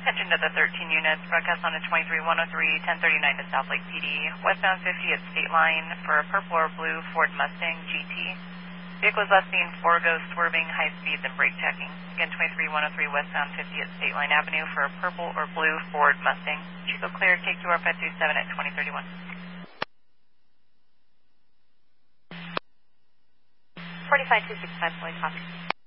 Attention to the 13 units, broadcast on a 23-103, 1039 to South Lake PD, westbound 50 at State Line for a purple or blue Ford Mustang GT. Vehicle is last seen forego swerving, high speeds, and brake checking. Again, 23-103 westbound 50 at State Line Avenue for a purple or blue Ford Mustang. Chico clear, KQR 537 at 2031. 45265, fully copy.